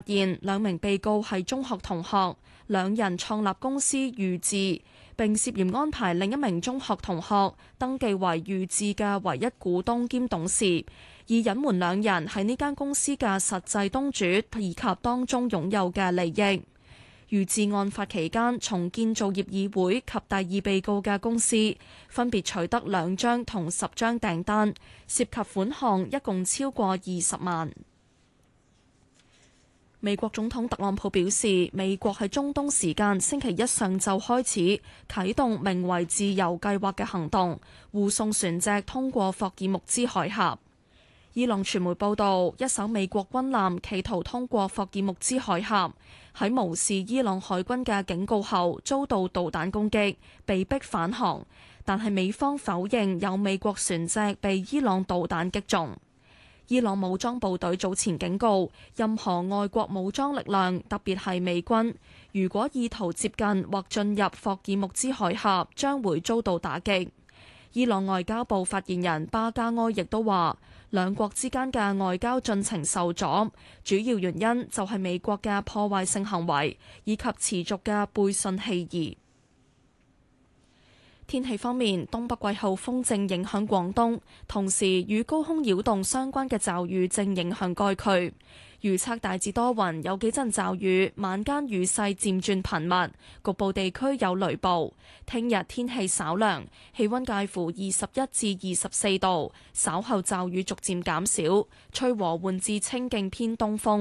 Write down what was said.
現兩名被告係中學同學，兩人創立公司裕智，並涉嫌安排另一名中學同學登記為裕智嘅唯一股東兼董事，以隱瞞兩人喺呢間公司嘅實際東主以及當中擁有嘅利益。裕智案發期間，從建造業議會及第二被告嘅公司分別取得2張同10張訂單，涉及款項一共超過20萬。美國總統特朗普表示，美國喺中東時間星期一上晝開始啟動名為自由計劃嘅行動，護送船隻通過霍爾木茲海峽。伊朗傳媒報道，一艘美國軍艦企圖通過霍爾木茲海峽，喺無視伊朗海軍嘅警告後遭到導彈攻擊，被迫返航。但係美方否認有美國船隻被伊朗導彈擊中。伊朗武裝部隊早前警告，任何外國武裝力量，特別係美軍，如果意圖接近或進入霍爾木茲海峽，將會遭到打擊。伊朗外交部發言人巴加埃亦都話，兩國之間嘅外交進程受阻，主要原因就係美國嘅破壞性行為以及持續嘅背信棄義。天氣方面，東北季候風正影響廣東，同時與高空擾動相關嘅驟雨正影響該區。預測大致多雲，有幾陣驟雨，晚間雨勢漸轉頻密，局部地區有雷暴。聽日天氣稍涼，氣溫介乎21至24度，稍後驟雨逐漸減少，吹和緩至清勁偏東風。